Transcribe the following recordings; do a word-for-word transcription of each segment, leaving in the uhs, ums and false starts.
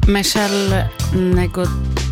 Michelle Nego...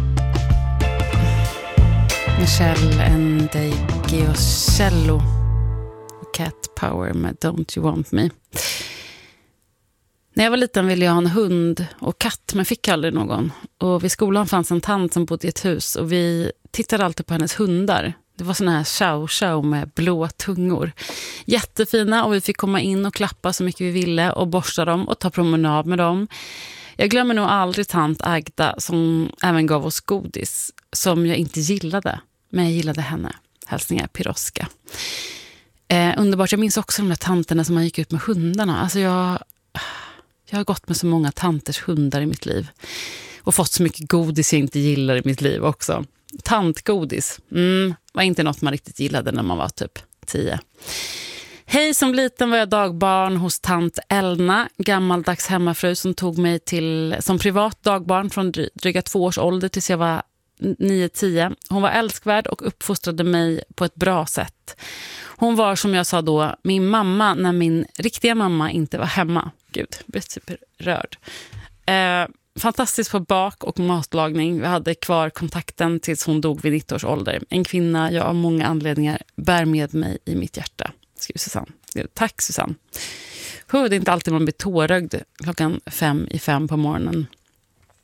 Michelle Ndegeocello. Cat Power med Don't You Want Me. När jag var liten ville jag ha en hund och katt, men fick aldrig någon. Och vid skolan fanns en tant som bodde i ett hus och vi tittade alltid på hennes hundar. Det var såna här chow chow med blå tungor. Jättefina, och vi fick komma in och klappa så mycket vi ville och borsta dem och ta promenad med dem. Jag glömmer nog aldrig tant Agda som även gav oss godis som jag inte gillade, men jag gillade henne. Hälsningar Piroska. Eh, underbart, jag minns också de där tanterna som man gick ut med hundarna. Alltså jag, jag har gått med så många tanters hundar i mitt liv. Och fått så mycket godis jag inte gillar i mitt liv också. Tantgodis, mm, var inte något man riktigt gillade när man var typ tio. Hej, som liten var jag dagbarn hos tant Elna, gammaldags hemmafru som tog mig till som privat dagbarn från dryga två års ålder tills jag var nio tio. Hon var älskvärd och uppfostrade mig på ett bra sätt. Hon var, som jag sa då, min mamma när min riktiga mamma inte var hemma. Gud, jag blev superrörd. Eh, fantastiskt på bak- och matlagning. Vi hade kvar kontakten tills hon dog vid nittio års ålder. En kvinna jag av många anledningar bär med mig i mitt hjärta, skriver Susanne. Tack Susanne. Hör, det är inte alltid man blir tårögd klockan fem i fem på morgonen.